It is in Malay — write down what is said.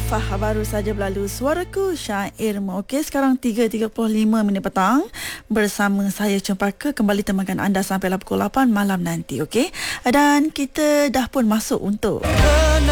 Fah baru saja berlalu Suaraku Syairmu. Okey, sekarang 3.35 minit petang. Bersama saya Cempaka kembali temankan anda sampai pukul 8 malam nanti. Okey, dan kita dah pun masuk untuk